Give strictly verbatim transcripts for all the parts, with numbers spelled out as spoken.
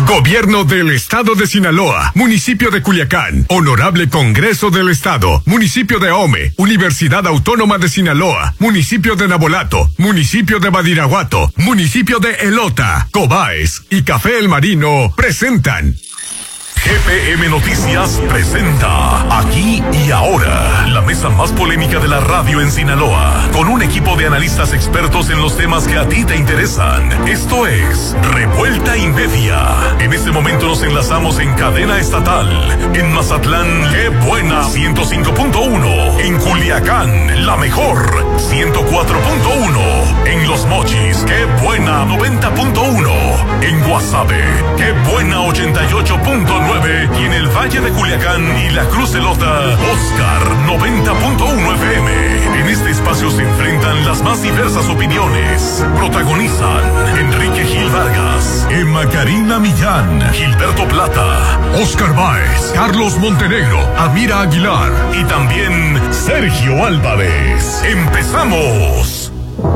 Gobierno del Estado de Sinaloa, Municipio de Culiacán, Honorable Congreso del Estado, Municipio de Ahome, Universidad Autónoma de Sinaloa, Municipio de Nabolato, Municipio de Badiraguato, Municipio de Elota, Cobaes y Café El Marino presentan G P M Noticias presenta Aquí y Ahora, la mesa más polémica de la radio en Sinaloa, con un equipo de analistas expertos en los temas que a ti te interesan. Esto es Revuelta y Media. En este momento nos enlazamos en cadena estatal. En Mazatlán, ¡qué buena! ciento cinco punto uno. En Culiacán, la mejor, ciento cuatro punto uno. En Los Mochis, ¡qué buena! noventa punto uno. En Guasave, ¡qué buena! ochenta y ocho punto nueve. Y en el Valle de Culiacán y la Cruz Elota, Oscar noventa punto uno F M. En este espacio se enfrentan las más diversas opiniones. Protagonizan Enrique Gil Vargas, Emma Karina Millán, Gilberto Plata, Oscar Báez, Carlos Montenegro, Amira Aguilar y también Sergio Álvarez. ¡Empezamos!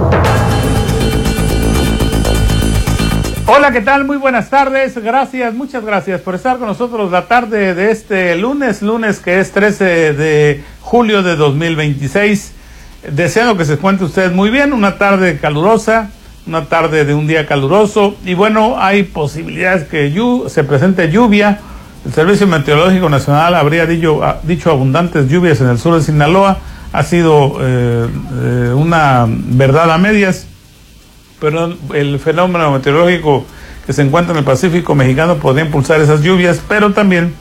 Hola, ¿qué tal? Muy buenas tardes. Gracias, muchas gracias por estar con nosotros la tarde de este lunes, lunes que es trece de julio de dos mil veintiséis. Deseando que se encuentre usted muy bien, una tarde calurosa, una tarde de un día caluroso y bueno, hay posibilidades que llu- se presente lluvia. El Servicio Meteorológico Nacional habría dicho, dicho abundantes lluvias en el sur de Sinaloa. Ha sido eh, eh, una verdad a medias, pero el fenómeno meteorológico que se encuentra en el Pacífico mexicano podría impulsar esas lluvias, pero también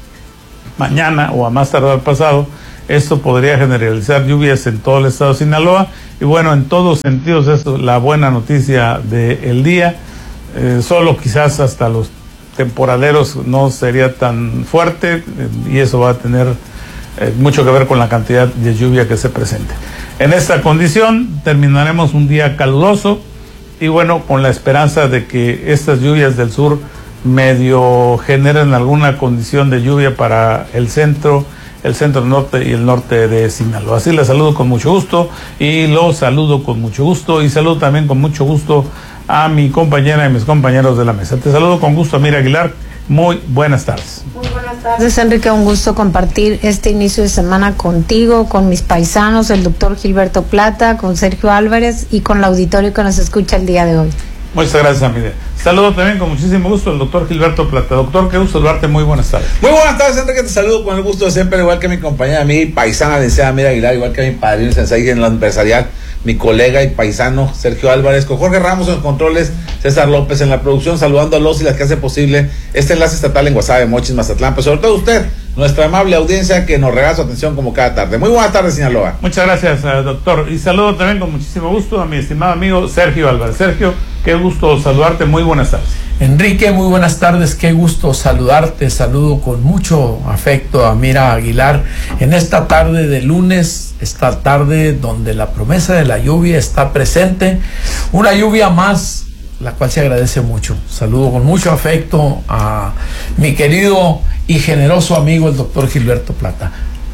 mañana o a más tardar pasado, esto podría generalizar lluvias en todo el estado de Sinaloa, y bueno, en todos sentidos eso es la buena noticia del día. Eh, solo quizás hasta los temporaleros no sería tan fuerte, eh, y eso va a tener eh, mucho que ver con la cantidad de lluvia que se presente. En esta condición terminaremos un día caluroso, y bueno, con la esperanza de que estas lluvias del sur medio generen alguna condición de lluvia para el centro, el centro norte y el norte de Sinaloa. Así les saludo con mucho gusto y los saludo con mucho gusto y saludo también con mucho gusto a mi compañera y mis compañeros de la mesa. Te saludo con gusto, Amira Aguilar. Muy buenas tardes. Muy buenas tardes, Enrique. Un gusto compartir este inicio de semana contigo, con mis paisanos, el doctor Gilberto Plata, con Sergio Álvarez y con el auditorio que nos escucha el día de hoy. Muchas gracias, Amira. Saludo también con muchísimo gusto al doctor Gilberto Plata. Doctor, qué gusto saludarte. Muy buenas tardes. Muy buenas tardes, Enrique. Te saludo con el gusto de siempre, igual que mi compañera, mi paisana, licenciada Amira Aguilar, igual que mi padrino sensei en lo empresarial, mi colega y paisano Sergio Álvarez, con Jorge Ramos en los controles, César López en la producción, saludando a los y las que hace posible este enlace estatal en Guasave, Mochis, Mazatlán, pero sobre todo usted, nuestra amable audiencia que nos regala su atención como cada tarde. Muy buenas tardes, Sinaloa. Muchas gracias, uh, doctor. Y saludo también con muchísimo gusto a mi estimado amigo Sergio Álvarez. Sergio, qué gusto saludarte. Muy buenas tardes. Enrique, muy buenas tardes, qué gusto saludarte, saludo con mucho afecto a Amira Aguilar en esta tarde de lunes, esta tarde donde la promesa de la lluvia está presente, una lluvia más, la cual se agradece mucho. Saludo con mucho afecto a mi querido y generoso amigo el doctor Gilberto Plata.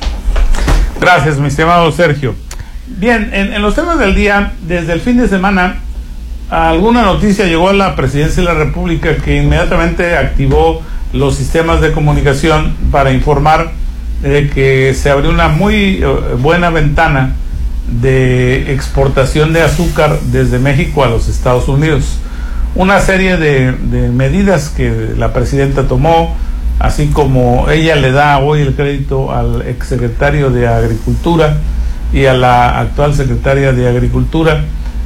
Gracias, mi estimado Sergio. Bien, en, en los temas del día, desde el fin de semana, alguna noticia llegó a la Presidencia de la República que inmediatamente activó los sistemas de comunicación para informar de que se abrió una muy uh, buena ventana de exportación de azúcar desde México a los Estados Unidos. Una serie de, de medidas que la presidenta tomó, así como ella le da hoy el crédito al exsecretario de Agricultura y a la actual secretaria de Agricultura,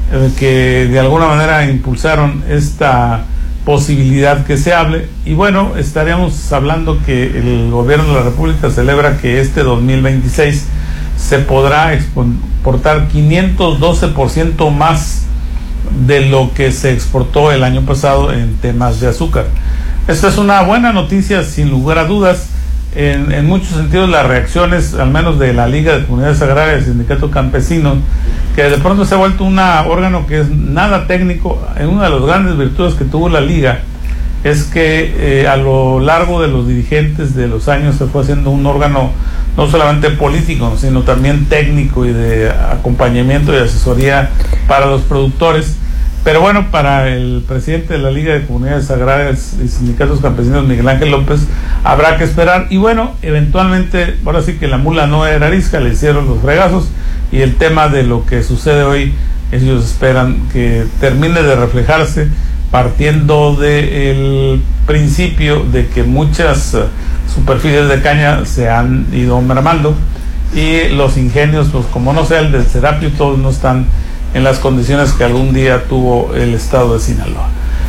que de alguna manera impulsaron esta posibilidad que se hable. Y bueno, estaríamos hablando que el gobierno de la República celebra que este dos mil veintiséis se podrá exportar quinientos doce por ciento más de lo que se exportó el año pasado en temas de azúcar. Esta es una buena noticia, sin lugar a dudas. En, en muchos sentidos las reacciones, al menos de la Liga de Comunidades Agrarias, el Sindicato Campesino, que de pronto se ha vuelto un órgano que es nada técnico. En una de las grandes virtudes que tuvo la Liga es que eh, a lo largo de los dirigentes de los años se fue haciendo un órgano no solamente político, sino también técnico y de acompañamiento y asesoría para los productores. Pero bueno, para el presidente de la Liga de Comunidades Agrarias y Sindicatos Campesinos, Miguel Ángel López, habrá que esperar. Y bueno, eventualmente, ahora sí que la mula no era arisca, le hicieron los fregazos, y el tema de lo que sucede hoy, ellos esperan que termine de reflejarse, partiendo del principio de que muchas superficies de caña se han ido mermando, y los ingenios, pues como no sea el del Serapio, todos no están en las condiciones que algún día tuvo el estado de Sinaloa.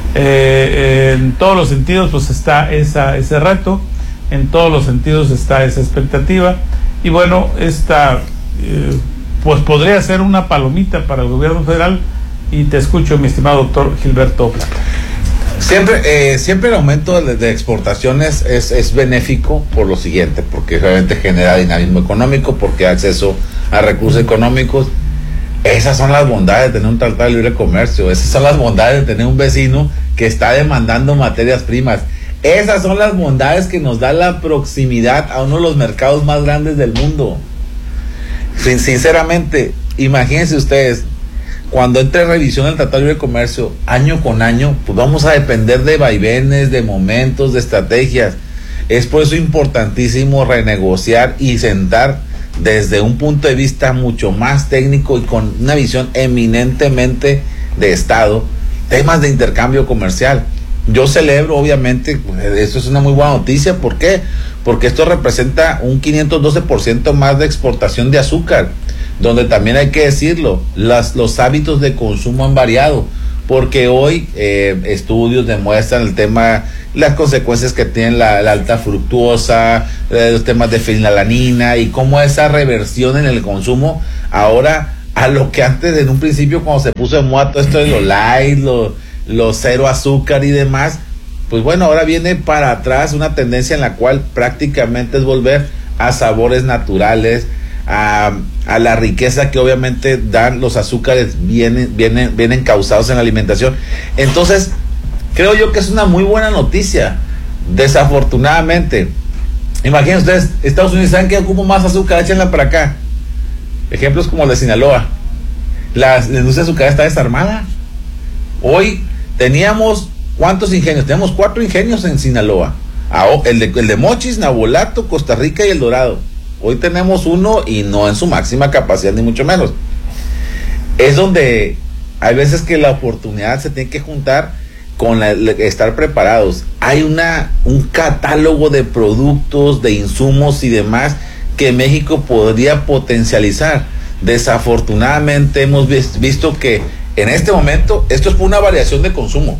Eh, en todos los sentidos pues está esa, ese reto, en todos los sentidos está esa expectativa, y bueno, esta eh, pues podría ser una palomita para el gobierno federal. Y te escucho, mi estimado doctor Gilberto Plata. Siempre, eh, siempre el aumento de, de exportaciones es, es benéfico por lo siguiente, porque realmente genera dinamismo económico, porque acceso a recursos económicos. Esas son las bondades de tener un tratado de libre comercio, esas son las bondades de tener un vecino que está demandando materias primas, esas son las bondades que nos da la proximidad a uno de los mercados más grandes del mundo. Sin, sinceramente, imagínense ustedes, cuando entre revisión del Tratado de Libre Comercio, año con año, pues vamos a depender de vaivenes, de momentos, de estrategias. Es por eso importantísimo renegociar y sentar desde un punto de vista mucho más técnico y con una visión eminentemente de Estado, temas de intercambio comercial. Yo celebro, obviamente, esto es una muy buena noticia. ¿Por qué? Porque esto representa un quinientos doce por ciento más de exportación de azúcar, donde también hay que decirlo, las, los hábitos de consumo han variado, porque hoy eh, estudios demuestran el tema, las consecuencias que tiene la, la alta fructuosa, eh, los temas de fenilalanina, y cómo esa reversión en el consumo ahora a lo que antes en un principio cuando se puso de moda todo esto de lo light, lo, lo cero azúcar y demás, pues bueno, ahora viene para atrás una tendencia en la cual prácticamente es volver a sabores naturales, A, a la riqueza que obviamente dan los azúcares vienen, vienen, vienen causados en la alimentación. Entonces, creo yo que es una muy buena noticia. Desafortunadamente, imaginen ustedes, Estados Unidos, ¿saben qué ocupa más azúcar? Échenla para acá. Ejemplos como el de Sinaloa. La, la industria azucarera está desarmada. Hoy teníamos, ¿cuántos ingenios? Tenemos cuatro ingenios en Sinaloa. El de, el de Mochis, Nabolato, Costa Rica y El Dorado. Hoy tenemos uno y no en su máxima capacidad, ni mucho menos. Es donde hay veces que la oportunidad se tiene que juntar con la, la, estar preparados. Hay una un catálogo de productos, de insumos y demás que México podría potencializar. Desafortunadamente hemos visto que en este momento esto es por una variación de consumo.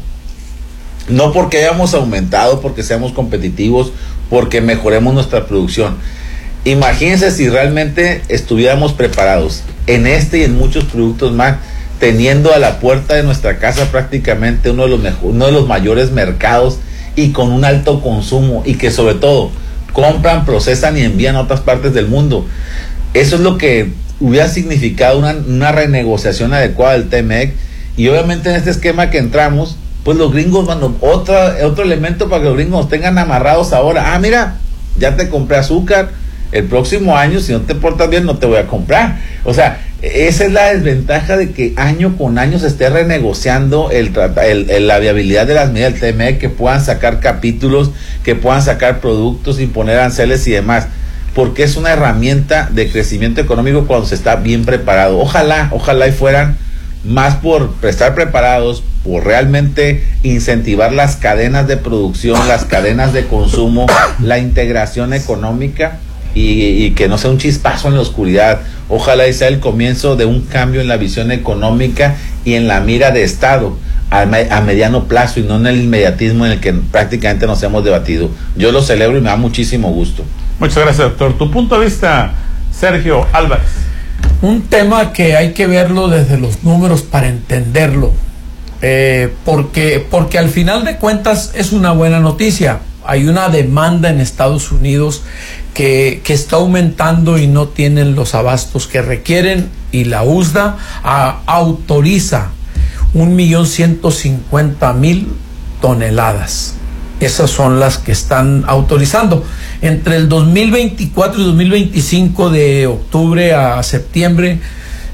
No porque hayamos aumentado, porque seamos competitivos, porque mejoremos nuestra producción. Imagínense si realmente estuviéramos preparados en este y en muchos productos más, teniendo a la puerta de nuestra casa prácticamente uno de los mejor, uno de los mayores mercados y con un alto consumo, y que sobre todo compran, procesan y envían a otras partes del mundo. Eso es lo que hubiera significado una, una renegociación adecuada del T M E C, y obviamente en este esquema que entramos, pues los gringos, bueno, otra, otro elemento para que los gringos nos tengan amarrados ahora. Ah, mira, ya te compré azúcar, el próximo año si no te portas bien no te voy a comprar. O sea, esa es la desventaja de que año con año se esté renegociando el, el, el, la viabilidad de las medidas del T M E C, que puedan sacar capítulos, que puedan sacar productos, imponer aranceles y demás, porque es una herramienta de crecimiento económico cuando se está bien preparado. Ojalá, ojalá y fueran más por estar preparados, por realmente incentivar las cadenas de producción, las cadenas de consumo, la integración económica, y, y que no sea un chispazo en la oscuridad. Ojalá y sea el comienzo de un cambio en la visión económica y en la mira de Estado a, a mediano plazo, y no en el inmediatismo en el que prácticamente nos hemos debatido. Yo lo celebro y me da muchísimo gusto. Muchas gracias, doctor. Tu punto de vista, Sergio Álvarez. Un tema que hay que verlo desde los números para entenderlo, eh, porque, porque al final de cuentas es una buena noticia. Hay una demanda en Estados Unidos que, que está aumentando y no tienen los abastos que requieren, y la U S D A a, autoriza un millón ciento cincuenta mil toneladas. Esas son las que están autorizando. Entre el dos mil veinticuatro y dos mil veinticinco, de octubre a septiembre,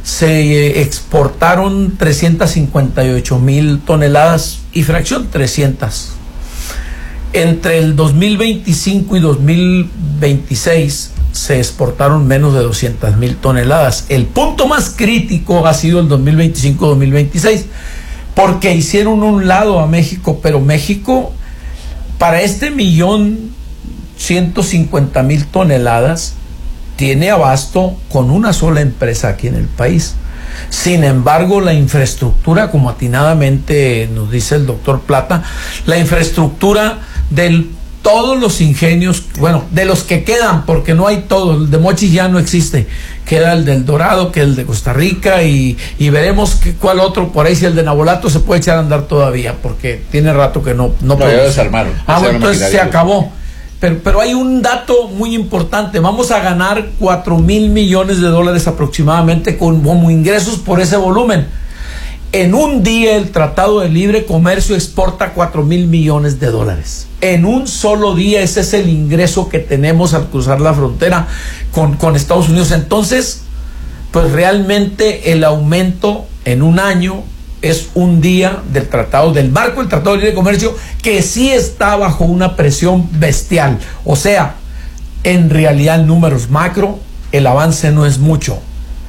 se exportaron trescientas cincuenta y ocho mil toneladas y fracción trescientas. Entre el dos mil veinticinco y dos mil veintiséis se exportaron menos de doscientas mil toneladas. El punto más crítico ha sido el dos mil veinticinco dos mil veintiséis, porque hicieron un lado a México, pero México, para este millón ciento cincuenta mil toneladas, tiene abasto con una sola empresa aquí en el país. Sin embargo, la infraestructura, como atinadamente nos dice el doctor Plata, la infraestructura de todos los ingenios, bueno, de los que quedan, porque no hay todo, el de Mochis ya no existe, queda el del Dorado, que es el de Costa Rica, y, y veremos que, cuál otro, por ahí si el de Nabolato se puede echar a andar todavía, porque tiene rato que no no, no ya desarmaron. Ah, bueno, entonces se acabó. Pero, pero hay un dato muy importante. Vamos a ganar cuatro mil millones de dólares aproximadamente con, como ingresos por ese volumen. En un día el Tratado de Libre Comercio exporta cuatro mil millones de dólares. En un solo día ese es el ingreso que tenemos al cruzar la frontera con, con Estados Unidos. Entonces, pues realmente el aumento en un año es un día del tratado, del marco del Tratado de Libre Comercio, que sí está bajo una presión bestial. O sea, en realidad en números macro, el avance no es mucho.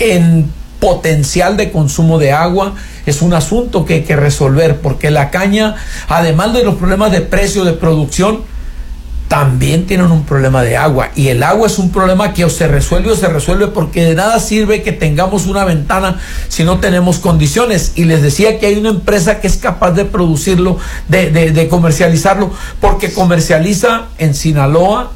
En potencial de consumo de agua es un asunto que hay que resolver, porque la caña, además de los problemas de precio de producción, también tienen un problema de agua, y el agua es un problema que o se resuelve o se resuelve, porque de nada sirve que tengamos una ventana si no tenemos condiciones. Y les decía que hay una empresa que es capaz de producirlo, de, de, de comercializarlo, porque comercializa en Sinaloa,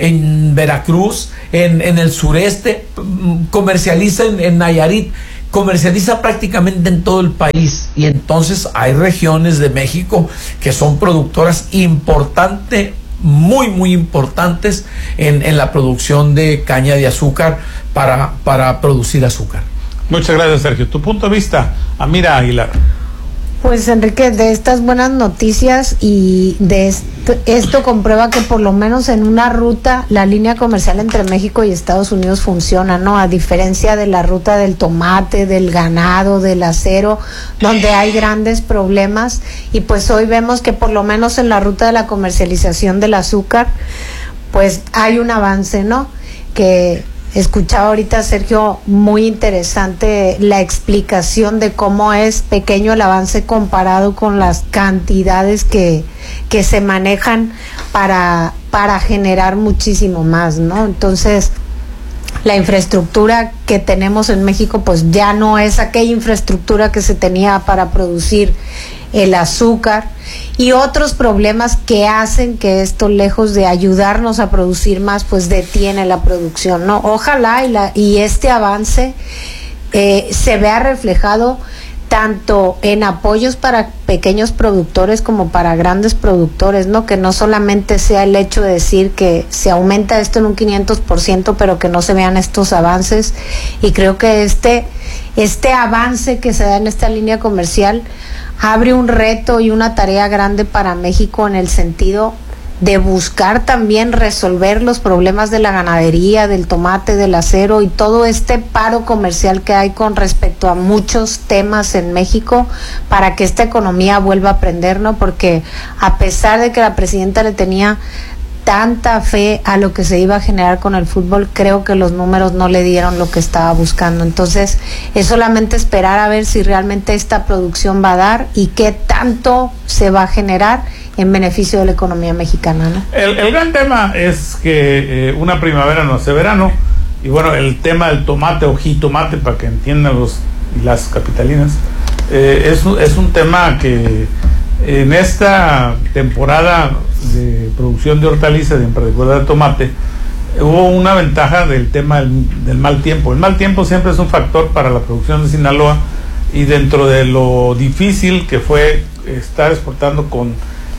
en Veracruz, en, en el sureste, comercializa en, en Nayarit, comercializa prácticamente en todo el país. Y entonces hay regiones de México que son productoras importantes, muy muy importantes en, en la producción de caña de azúcar para, para producir azúcar. Muchas gracias, Sergio. Tu punto de vista, Amira Aguilar. Pues Enrique, de estas buenas noticias y de esto, esto comprueba que por lo menos en una ruta la línea comercial entre México y Estados Unidos funciona, ¿no? A diferencia de la ruta del tomate, del ganado, del acero, donde hay grandes problemas. Y pues hoy vemos que por lo menos en la ruta de la comercialización del azúcar, pues hay un avance, ¿no? Que escuchaba ahorita, Sergio, muy interesante la explicación de cómo es pequeño el avance comparado con las cantidades que, que se manejan para, para generar muchísimo más, ¿no? Entonces, la infraestructura que tenemos en México pues ya no es aquella infraestructura que se tenía para producir el azúcar y otros problemas que hacen que esto, lejos de ayudarnos a producir más, pues detiene la producción, ¿no? Ojalá y, la, y este avance eh, se vea reflejado tanto en apoyos para pequeños productores como para grandes productores, ¿no? Que no solamente sea el hecho de decir que se aumenta esto en un quinientos por ciento, pero que no se vean estos avances. Y creo que este, este avance que se da en esta línea comercial abre un reto y una tarea grande para México en el sentido de buscar también resolver los problemas de la ganadería, del tomate, del acero y todo este paro comercial que hay con respecto a muchos temas en México para que esta economía vuelva a prender, ¿no? Porque a pesar de que la presidenta le tenía tanta fe a lo que se iba a generar con el fútbol, creo que los números no le dieron lo que estaba buscando. Entonces es solamente esperar a ver si realmente esta producción va a dar y qué tanto se va a generar en beneficio de la economía mexicana, ¿no? El, el gran tema es que eh, una primavera no hace verano, y bueno, el tema del tomate o jitomate, para que entiendan los y las capitalinas, eh, es, es un tema que en esta temporada de producción de hortalizas, en particular de tomate, hubo una ventaja del tema del, del mal tiempo. El mal tiempo siempre es un factor para la producción de Sinaloa, y dentro de lo difícil que fue estar exportando con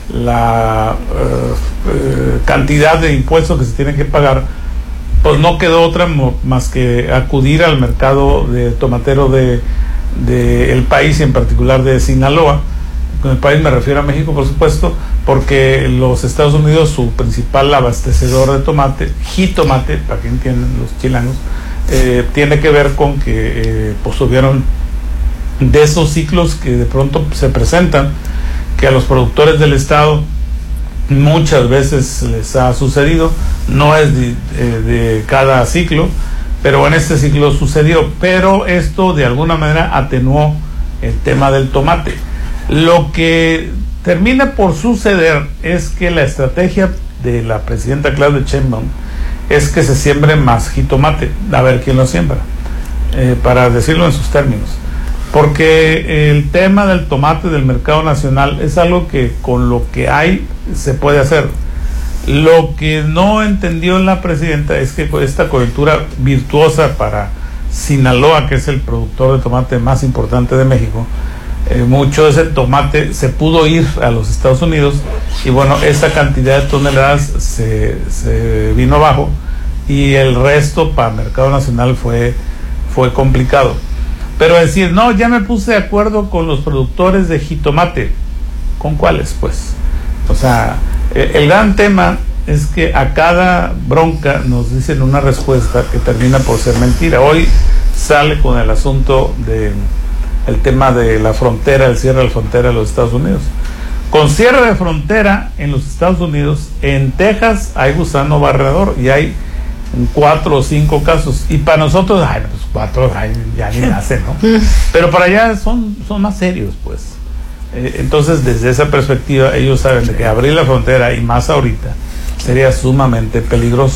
la uh, uh, cantidad de impuestos que se tienen que pagar, pues no quedó otra mo- más que acudir al mercado de tomatero de, de el país, y en particular de Sinaloa. Con el país me refiero a México, por supuesto, porque los Estados Unidos, su principal abastecedor de tomate, jitomate, para que entiendan los chilenos, eh, tiene que ver con que eh, pues hubieron de esos ciclos que de pronto se presentan, que a los productores del estado muchas veces les ha sucedido, no es de, de, de cada ciclo, pero en este ciclo sucedió, pero esto de alguna manera atenuó el tema del tomate. Lo que termina por suceder es que la estrategia de la presidenta Claudia Sheinbaum es que se siembre más jitomate, a ver quién lo siembra, eh, para decirlo en sus términos, porque el tema del tomate del mercado nacional es algo que con lo que hay se puede hacer. Lo que no entendió la presidenta es que esta coyuntura virtuosa para Sinaloa, que es el productor de tomate más importante de México, eh, mucho de ese tomate se pudo ir a los Estados Unidos y bueno, esa cantidad de toneladas se, se vino abajo y el resto para el mercado nacional fue, fue complicado. Pero decir, no, ya me puse de acuerdo con los productores de jitomate, ¿con cuáles pues? O sea, el gran tema es que a cada bronca nos dicen una respuesta que termina por ser mentira. Hoy sale con el asunto de el tema de la frontera, el cierre de la frontera de los Estados Unidos. Con cierre de frontera en los Estados Unidos, en Texas hay gusano barredor y hay cuatro o cinco casos. Y para nosotros, ay, pues cuatro ay, ya ni nace, ¿no? Pero para allá son, son más serios, pues. Eh, entonces, desde esa perspectiva, ellos saben de que abrir la frontera, y más ahorita, sería sumamente peligroso.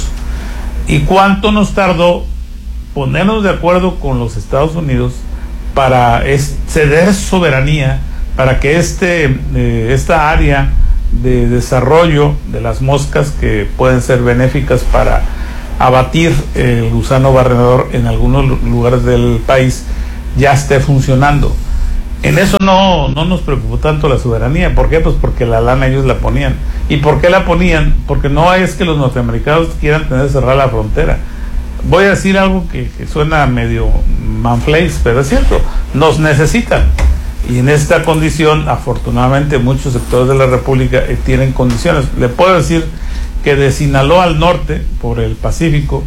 ¿Y cuánto nos tardó ponernos de acuerdo con los Estados Unidos para es, ceder soberanía, para que este eh, esta área de desarrollo de las moscas que pueden ser benéficas para abatir el gusano barredor en algunos lugares del país ya esté funcionando? En eso no, no nos preocupó tanto la soberanía. ¿Por qué? Pues porque la lana ellos la ponían. ¿Y por qué la ponían? Porque no es que los norteamericanos quieran tener cerrada la frontera. Voy a decir algo que, que suena medio manflays, pero es cierto, nos necesitan. Y en esta condición, afortunadamente, muchos sectores de la República eh, tienen condiciones. Le puedo decir que de Sinaloa al norte, por el Pacífico,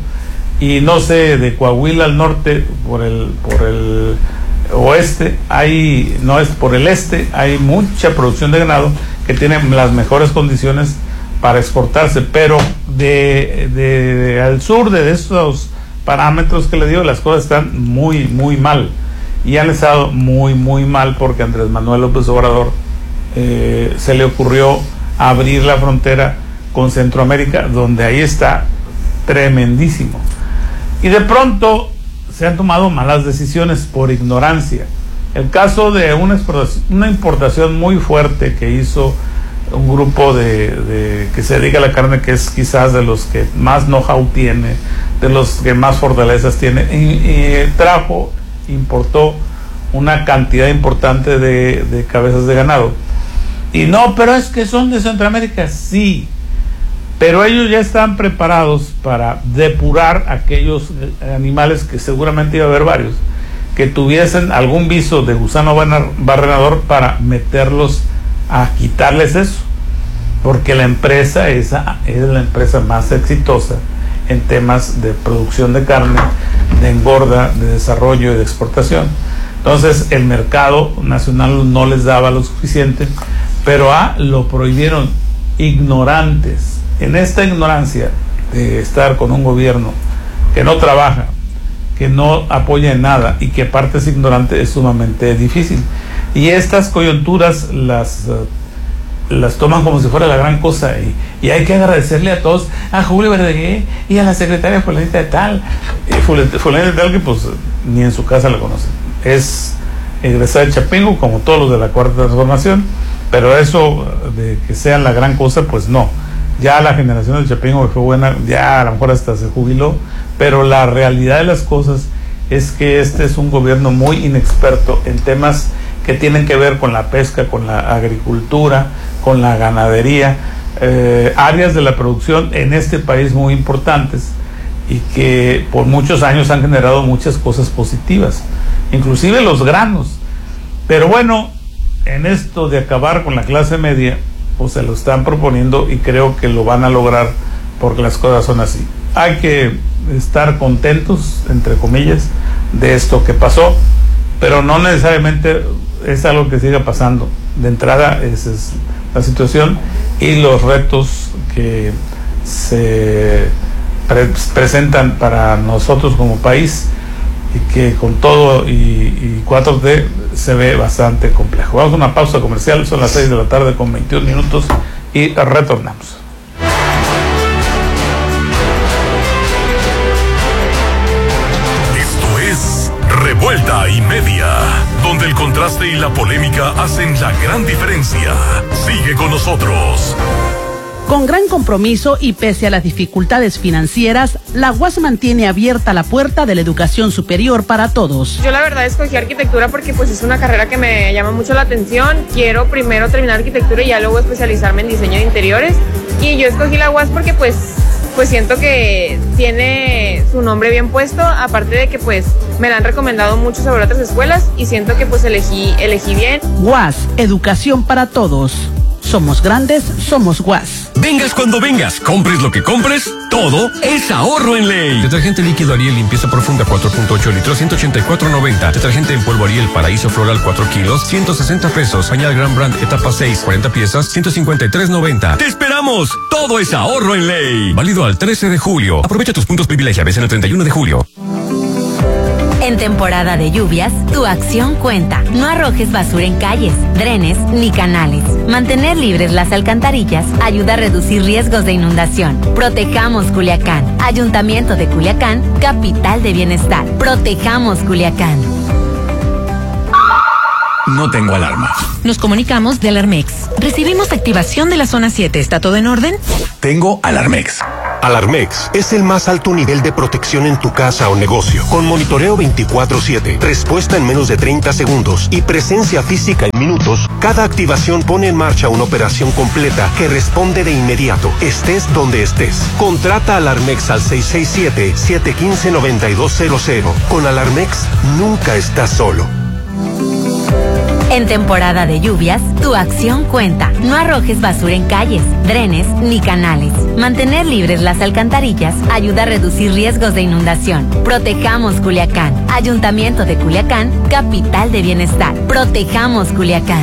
y no sé, de Coahuila al norte, por el, por el oeste, hay, no es por el este, hay mucha producción de ganado que tiene las mejores condiciones para exportarse, pero de, de, de al sur de esos parámetros que le digo, las cosas están muy, muy mal, y han estado muy, muy mal porque Andrés Manuel López Obrador eh, se le ocurrió abrir la frontera con Centroamérica, donde ahí está tremendísimo, y de pronto se han tomado malas decisiones por ignorancia. El caso de una exportación, una importación muy fuerte que hizo un grupo de, de que se dedica a la carne, que es quizás de los que más know-how tiene, de los que más fortalezas tiene, y, y trajo, importó una cantidad importante de, de cabezas de ganado. Y no, pero es que son de Centroamérica, sí, pero ellos ya están preparados para depurar aquellos animales, que seguramente iba a haber varios, que tuviesen algún viso de gusano barrenador, para meterlos a quitarles eso, porque la empresa esa es la empresa más exitosa en temas de producción de carne, de engorda, de desarrollo y de exportación. Entonces el mercado nacional no les daba lo suficiente, pero ah, lo prohibieron, ignorantes. En esta ignorancia de estar con un gobierno que no trabaja, que no apoya en nada y que aparte es ignorante, es sumamente difícil. Y estas coyunturas las, uh, las toman como si fuera la gran cosa, y, y hay que agradecerle a todos, a Julio Verdaguer y a la secretaria fulanita de tal, eh, fulanita de tal, que pues ni en su casa la conocen. Es egresada de Chapingo, como todos los de la Cuarta Transformación, pero eso de que sean la gran cosa, pues no. Ya la generación de Chapingo, que fue buena, ya a lo mejor hasta se jubiló, pero la realidad de las cosas es que este es un gobierno muy inexperto en temas que tienen que ver con la pesca, con la agricultura, con la ganadería, eh, áreas de la producción en este país muy importantes, y que por muchos años han generado muchas cosas positivas, inclusive los granos. Pero bueno, en esto de acabar con la clase media, pues se lo están proponiendo, y creo que lo van a lograr, porque las cosas son así. hay que estar contentos, entre comillas, de esto que pasó, pero no necesariamente es algo que siga pasando. De entrada, esa es la situación y los retos que se pre presentan para nosotros como país, y que con todo y, y cuatro D se ve bastante complejo. Vamos a una pausa comercial, son las seis de la tarde con veintiún minutos y retornamos. Esto es Revuelta y Media, donde el contraste y la polémica hacen la gran diferencia. Sigue con nosotros. Con gran compromiso y pese a las dificultades financieras, la U A S mantiene abierta la puerta de la educación superior para todos. Yo la verdad escogí arquitectura porque pues es una carrera que me llama mucho la atención. Quiero primero terminar arquitectura y ya luego especializarme en diseño de interiores. Y yo escogí la U A S porque pues, pues siento que tiene su nombre bien puesto, aparte de que pues me la han recomendado mucho sobre otras escuelas y siento que pues elegí, elegí bien. U A S, educación para todos. Somos grandes, somos U A S. Vengas cuando vengas, compres lo que compres, todo es ahorro en ley. Detergente líquido Ariel limpieza profunda cuatro punto ocho litros, ciento ochenta y cuatro noventa. Detergente en polvo Ariel Paraíso Floral cuatro kilos, ciento sesenta pesos. Pañal Gran Brand etapa seis, cuarenta piezas, ciento cincuenta y tres noventa. ¡Te esperamos! Todo es ahorro en ley. Válido al trece de julio. Aprovecha tus puntos privilegiables en el treinta y uno de julio. En temporada de lluvias, tu acción cuenta. No arrojes basura en calles, drenes ni canales. Mantener libres las alcantarillas ayuda a reducir riesgos de inundación. Protejamos Culiacán. Ayuntamiento de Culiacán, capital de bienestar. Protejamos Culiacán. No tengo alarma. Nos comunicamos de Alarmex. Recibimos activación de la zona siete. ¿Está todo en orden? Tengo Alarmex. Alarmex es el más alto nivel de protección en tu casa o negocio, con monitoreo veinticuatro siete, respuesta en menos de treinta segundos y presencia física en minutos. Cada activación pone en marcha una operación completa que responde de inmediato, estés donde estés. Contrata Alarmex al seis seis siete, siete uno cinco, nueve dos cero cero. Con Alarmex nunca estás solo. En temporada de lluvias, tu acción cuenta. No arrojes basura en calles, drenes ni canales. Mantener libres las alcantarillas ayuda a reducir riesgos de inundación. Protejamos Culiacán. Ayuntamiento de Culiacán, capital de bienestar. Protejamos Culiacán.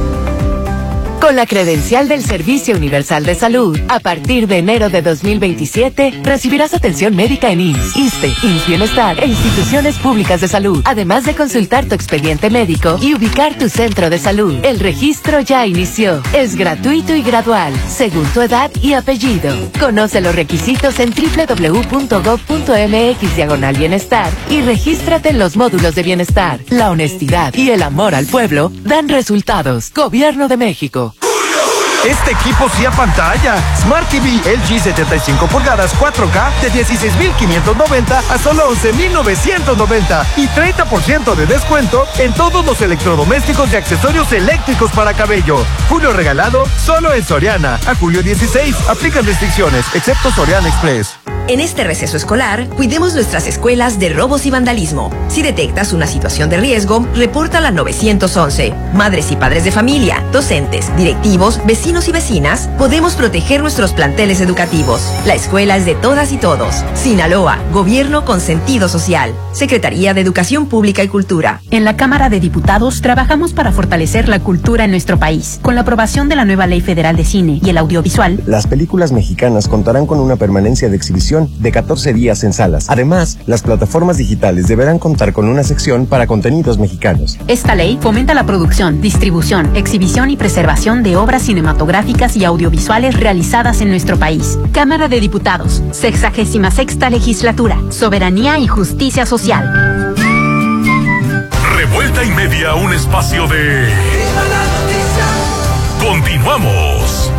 Con la credencial del Servicio Universal de Salud, a partir de enero de dos mil veintisiete, recibirás atención médica en I M S S, ISSSTE, I M S S Bienestar e instituciones públicas de salud, además de consultar tu expediente médico y ubicar tu centro de salud. El registro ya inició. Es gratuito y gradual, según tu edad y apellido. Conoce los requisitos en doble u doble u doble u punto gob punto mx diagonal bienestar y regístrate en los módulos de bienestar. La honestidad y el amor al pueblo dan resultados. Gobierno de México. Este equipo sí a pantalla. Smart T V L G setenta y cinco pulgadas cuatro K de dieciséis mil quinientos noventa a solo once mil novecientos noventa y treinta por ciento de descuento en todos los electrodomésticos y accesorios eléctricos para cabello. Julio regalado solo en Soriana. A julio dieciséis. Aplican restricciones, excepto Soriana Express. En este receso escolar, cuidemos nuestras escuelas de robos y vandalismo. Si detectas una situación de riesgo, repórtala al nueve once. Madres y padres de familia, docentes, directivos, vecinos y vecinas, podemos proteger nuestros planteles educativos. La escuela es de todas y todos. Sinaloa, gobierno con sentido social. Secretaría de Educación Pública y Cultura. En la Cámara de Diputados trabajamos para fortalecer la cultura en nuestro país. Con la aprobación de la nueva Ley Federal de Cine y el Audiovisual, las películas mexicanas contarán con una permanencia de exhibición de catorce días en salas. Además, las plataformas digitales deberán contar con una sección para contenidos mexicanos. Esta ley fomenta la producción, distribución, exhibición y preservación de obras cinematográficas y audiovisuales realizadas en nuestro país. Cámara de Diputados, sexagésima sexta legislatura, soberanía y justicia social. Revuelta y Media, un espacio de... Continuamos.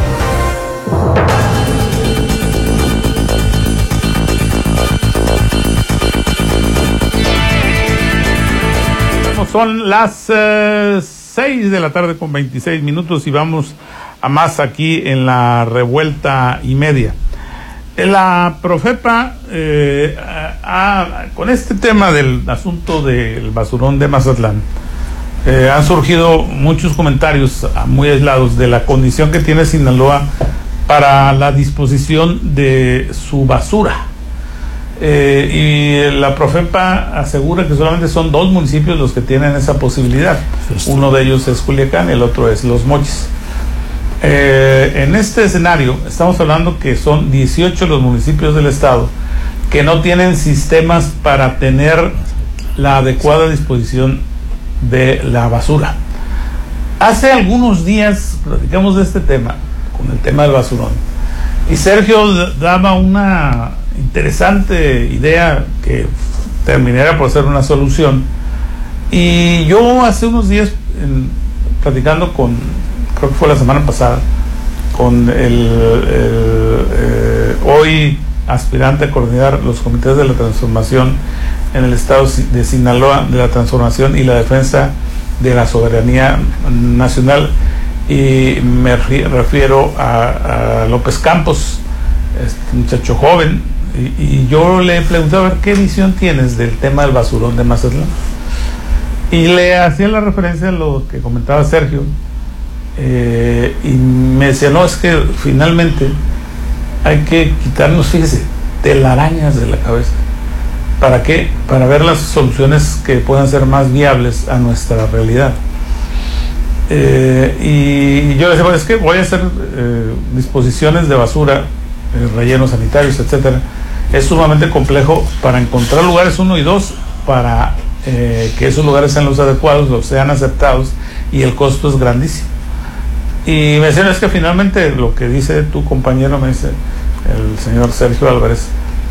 Son las eh, seis de la tarde con veintiséis minutos y vamos a más aquí en la Revuelta y Media. La Profepa, eh, a, a, con este tema del asunto del basurón de Mazatlán, eh, han surgido muchos comentarios muy aislados de la condición que tiene Sinaloa para la disposición de su basura. Eh, y la Profepa asegura que solamente son dos municipios los que tienen esa posibilidad. Uno de ellos es Culiacán y el otro es Los Mochis. Eh, en este escenario estamos hablando que son dieciocho los municipios del estado que no tienen sistemas para tener la adecuada disposición de la basura. Hace algunos días platicamos de este tema, con el tema del basurón, y Sergio daba una interesante idea que terminara por ser una solución. Y yo hace unos días, en, platicando con, creo que fue la semana pasada, con el, el eh, hoy aspirante a coordinar los comités de la transformación en el estado de Sinaloa, de la transformación y la defensa de la soberanía nacional, y me refiero a, a López Campos, este muchacho joven, y, y yo le pregunté a ver qué visión tienes del tema del basurón de Mazatlán, y le hacía la referencia a lo que comentaba Sergio, eh, y me decía, no, es que finalmente hay que quitarnos, fíjese, telarañas de la cabeza. ¿Para qué? Para ver las soluciones que puedan ser más viables a nuestra realidad. Eh, y yo le decía, bueno, es que voy a hacer eh, disposiciones de basura, eh, rellenos sanitarios, etcétera. Es sumamente complejo para encontrar lugares, uno, y dos, para eh, que esos lugares sean los adecuados, los sean aceptados, y el costo es grandísimo. Y me decían, es que finalmente lo que dice tu compañero, me dice el señor Sergio Álvarez,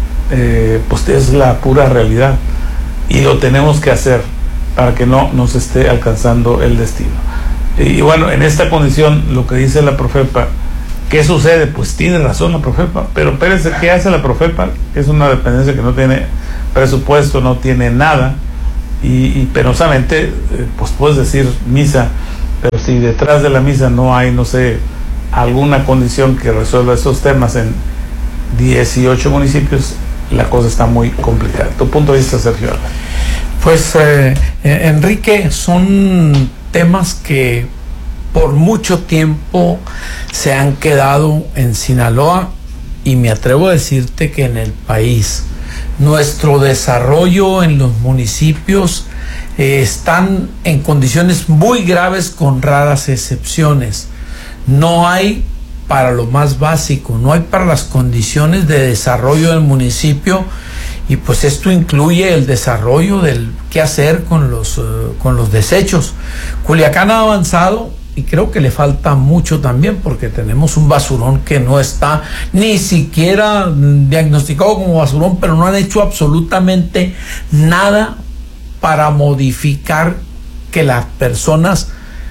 eh, pues es la pura realidad, y lo tenemos que hacer para que no nos esté alcanzando el destino. Y bueno, en esta condición, lo que dice la Profepa, ¿qué sucede? Pues tiene razón la Profepa, pero espérense, ¿qué hace la Profepa? Es una dependencia que no tiene presupuesto, no tiene nada, y, y penosamente, eh, pues puedes decir misa, pero si detrás de la misa no hay, no sé, alguna condición que resuelva esos temas en dieciocho municipios, la cosa está muy complicada. ¿Tu punto de vista, Sergio? Pues, eh, Enrique, son temas que por mucho tiempo se han quedado en Sinaloa, y me atrevo a decirte que en el país. Nuestro desarrollo en los municipios eh, están en condiciones muy graves, con raras excepciones. No hay para lo más básico, no hay para las condiciones de desarrollo del municipio, y pues esto incluye el desarrollo del qué hacer con los, uh, con los desechos. Culiacán ha avanzado, y creo que le falta mucho también, porque tenemos un basurón que no está ni siquiera diagnosticado como basurón, pero no han hecho absolutamente nada para modificar que las personas,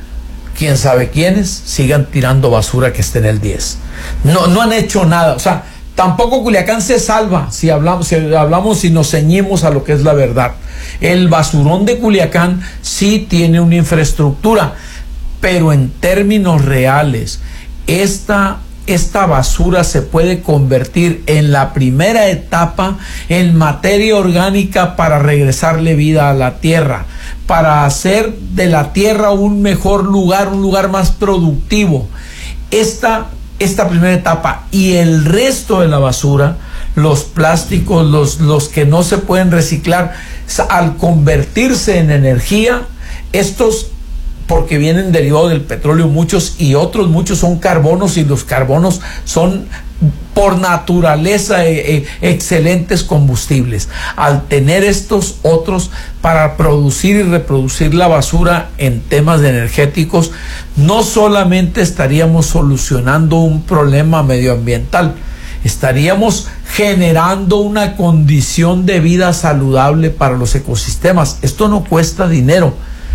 quién sabe quiénes, sigan tirando basura que esté en el diez. No, no han hecho nada. O sea, tampoco Culiacán se salva si hablamos, si hablamos, si nos ceñimos a lo que es la verdad. El basurón de Culiacán sí tiene una infraestructura, pero en términos reales, esta, esta basura se puede convertir en la primera etapa en materia orgánica para regresarle vida a la tierra, para hacer de la tierra un mejor lugar, un lugar más productivo. Esta, esta primera etapa, y el resto de la basura, los plásticos, los, los que no se pueden reciclar, al convertirse en energía, estos, porque vienen derivados del petróleo muchos, y otros muchos son carbonos, y los carbonos son por naturaleza eh, eh, excelentes combustibles. Al tener estos otros para producir y reproducir la basura en temas de energéticos, no solamente estaríamos solucionando un problema medioambiental, estaríamos generando una condición de vida saludable para los ecosistemas. Esto no cuesta dinero.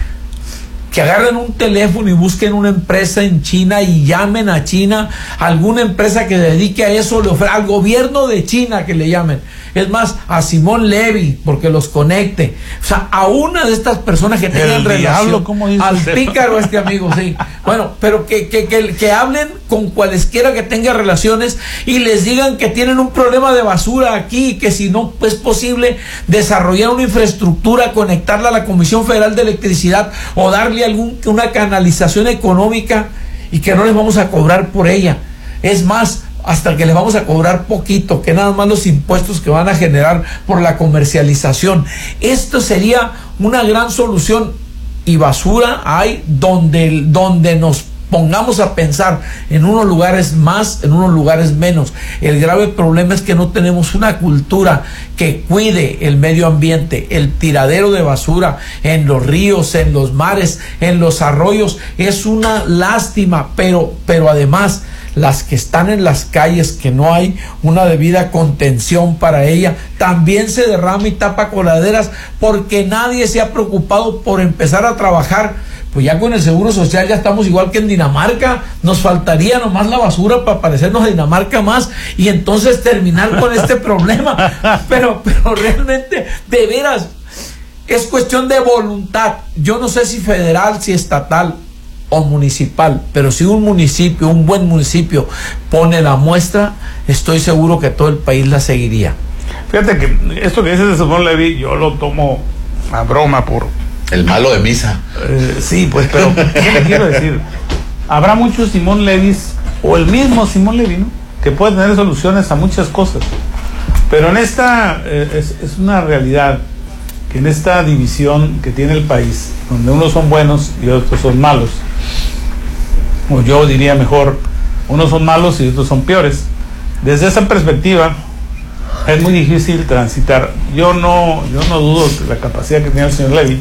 Que agarren un teléfono y busquen una empresa en China y llamen a China, alguna empresa que se dedique a eso, le ofre, al gobierno de China que le llamen. Es más, a Simón Levy, porque los conecte. O sea, a una de estas personas que tengan el relación. Diablo, ¿cómo dice al usted? pícaro este amigo, sí. Bueno, pero que, que, que, que hablen con cualesquiera que tenga relaciones y les digan que tienen un problema de basura aquí, que si no es posible desarrollar una infraestructura, conectarla a la Comisión Federal de Electricidad o darle algún, una canalización económica, y que no les vamos a cobrar por ella. Es más, hasta que les vamos a cobrar poquito, que nada más los impuestos que van a generar por la comercialización. Esto sería una gran solución, y basura hay donde, donde nos pongamos a pensar, en unos lugares más, en unos lugares menos. El grave problema es que no tenemos una cultura que cuide el medio ambiente. El tiradero de basura en los ríos, en los mares, en los arroyos, es una lástima, pero, pero además las que están en las calles, que no hay una debida contención para ella, también se derrama y tapa coladeras, porque nadie se ha preocupado por empezar a trabajar. Pues ya con el Seguro Social ya estamos igual que en Dinamarca, nos faltaría nomás la basura para parecernos a Dinamarca más, y entonces terminar con este problema. Pero, pero realmente, de veras, es cuestión de voluntad. Yo no sé si federal, si estatal o municipal, pero si un municipio, un buen municipio, pone la muestra, estoy seguro que todo el país la seguiría. Fíjate que esto que dices de Simón Levy, yo lo tomo a broma por... El malo de misa. Eh, sí, pues, pero ¿qué le quiero decir? Habrá muchos Simón Levis, o el mismo Simón Levy, ¿no?, que puede tener soluciones a muchas cosas. Pero en esta, eh, es, es una realidad que en esta división que tiene el país, donde unos son buenos y otros son malos, o yo diría mejor, unos son malos y otros son peores, desde esa perspectiva es muy difícil transitar. Yo no, yo no dudo de la capacidad que tiene el señor Levy,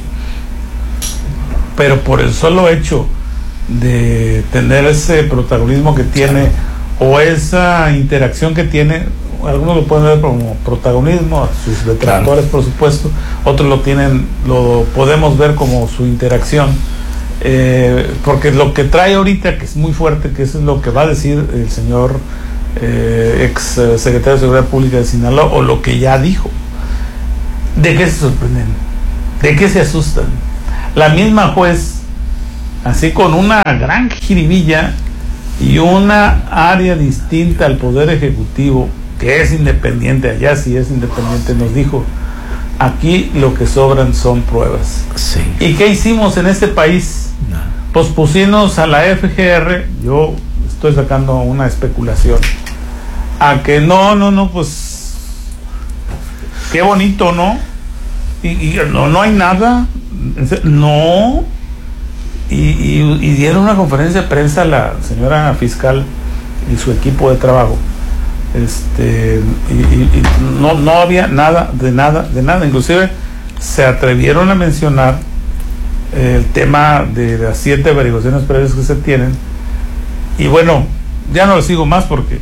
pero por el solo hecho de tener ese protagonismo que tiene, o esa interacción que tiene, algunos lo pueden ver como protagonismo, sus detractores, por supuesto, otros lo tienen, lo podemos ver como su interacción, eh, porque lo que trae ahorita, que es muy fuerte, que eso es lo que va a decir el señor eh, ex secretario de Seguridad Pública de Sinaloa, o lo que ya dijo. ¿De qué se sorprenden? ¿De qué se asustan? La misma juez, así con una gran jiribilla y una área distinta al Poder Ejecutivo, que es independiente, allá sí es independiente, nos dijo, aquí lo que sobran son pruebas. Sí. ¿Y qué hicimos en este país? No. Pues pusimos a la F G R, yo estoy sacando una especulación, a que no, no, no, pues qué bonito, ¿no? Y, y no, no hay nada, no. Y, y, y dieron una conferencia de prensa a la señora fiscal y su equipo de trabajo. Este y, y, y no, no había nada, de nada, de nada. Inclusive se atrevieron a mencionar el tema de las siete averiguaciones previas que se tienen. Y bueno, ya no lo sigo más porque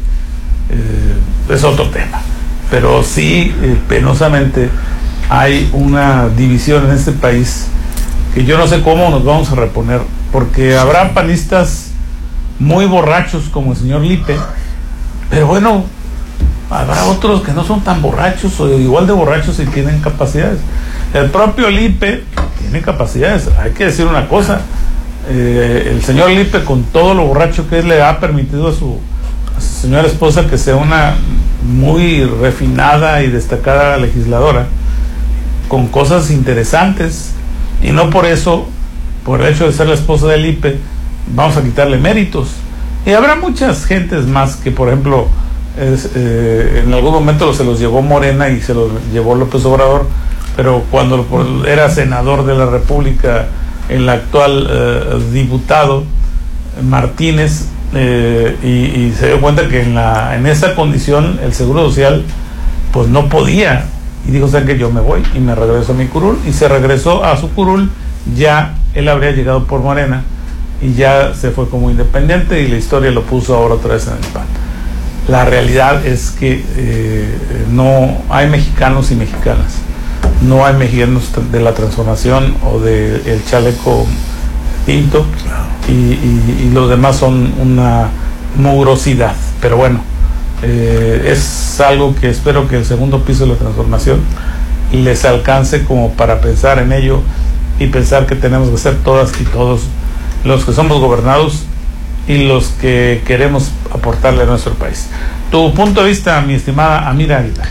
eh, es otro tema. Pero sí, eh, penosamente, hay una división en este país que yo no sé cómo nos vamos a reponer, porque habrá panistas muy borrachos como el señor Lipe, pero bueno, habrá otros que no son tan borrachos o igual de borrachos y tienen capacidades. El propio Lipe tiene capacidades. Hay que decir una cosa, eh, el señor Lipe, con todo lo borracho que es, le ha permitido a su, a su señora esposa que sea una muy refinada y destacada legisladora, con cosas interesantes, y no por eso, por el hecho de ser la esposa de Lipe, vamos a quitarle méritos. Y habrá muchas gentes más que, por ejemplo, es, eh, en algún momento se los llevó Morena y se los llevó López Obrador, pero cuando era senador de la República, el actual eh, diputado Martínez, eh, y, y se dio cuenta que en, la, en esa condición el Seguro Social pues no podía, y dijo, o sea que yo me voy y me regreso a mi curul, y se regresó a su curul. Ya él habría llegado por Morena y ya se fue como independiente, y la historia lo puso ahora otra vez en el P A N. La realidad es que eh, no hay mexicanos y mexicanas, no hay mexicanos de la transformación o del de chaleco tinto, y, y, y los demás son una mugrosidad. Pero bueno, eh, es algo que espero que el segundo piso de la transformación les alcance como para pensar en ello y pensar que tenemos que ser todas y todos los que somos gobernados y los que queremos aportarle a nuestro país. Tu punto de vista, mi estimada Amira Aguilar.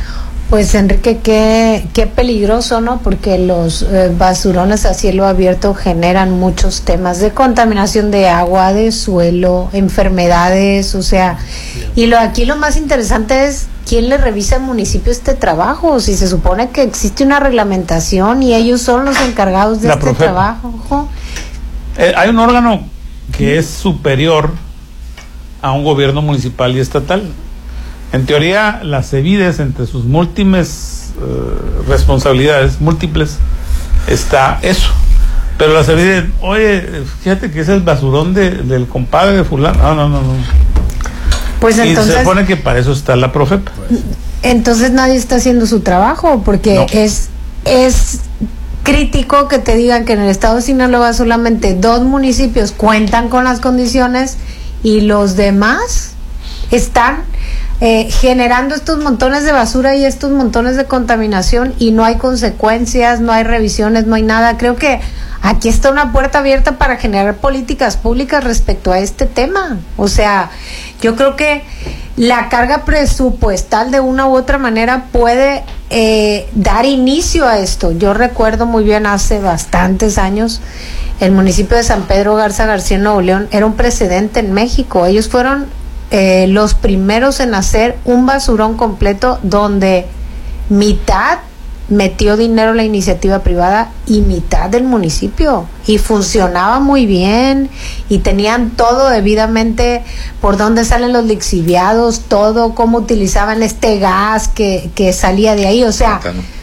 Pues Enrique, qué, qué peligroso, ¿no? Porque los eh, basurones a cielo abierto generan muchos temas de contaminación de agua, de suelo, enfermedades, o sea, y lo aquí lo más interesante es quién le revisa al municipio este trabajo, si se supone que existe una reglamentación y ellos son los encargados de La este Profepa. trabajo. Ojo. Eh, hay un órgano que es superior a un gobierno municipal y estatal. En teoría, las CEVIDES, entre sus múltiples uh, responsabilidades, múltiples, está eso. Pero la CEVIDES, oye, fíjate que ese es el basurón de, del compadre de fulano. No, no, no, no. Pues y entonces, se supone que para eso está la Profepa. entonces nadie está haciendo su trabajo, porque No. es, es crítico que te digan que en el estado de Sinaloa solamente dos municipios cuentan con las condiciones y los demás están eh, generando estos montones de basura y estos montones de contaminación y no hay consecuencias, no hay revisiones, no hay nada. Creo que aquí está una puerta abierta para generar políticas públicas respecto a este tema. O sea, yo creo que la carga presupuestal de una u otra manera puede eh, dar inicio a esto. Yo recuerdo muy bien hace bastantes años el municipio de San Pedro Garza García en Nuevo León era un precedente en México. Ellos fueron eh, los primeros en hacer un basurón completo donde mitad metió dinero la iniciativa privada y mitad del municipio, y funcionaba muy bien y tenían todo debidamente, por dónde salen los lixiviados, todo, cómo utilizaban este gas que, que salía de ahí, o sea,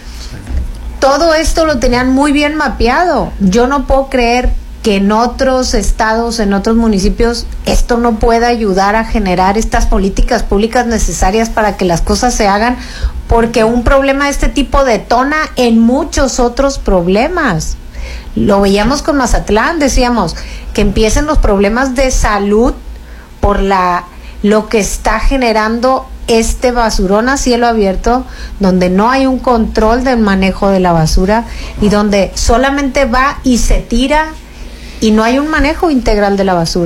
todo esto lo tenían muy bien mapeado. Yo no puedo creer que en otros estados, en otros municipios, esto no pueda ayudar a generar estas políticas públicas necesarias para que las cosas se hagan, porque un problema de este tipo detona en muchos otros problemas. Lo veíamos con Mazatlán, decíamos que empiecen los problemas de salud por la lo que está generando este basurón a cielo abierto, donde no hay un control del manejo de la basura y donde solamente va y se tira y no hay un manejo integral de la basura.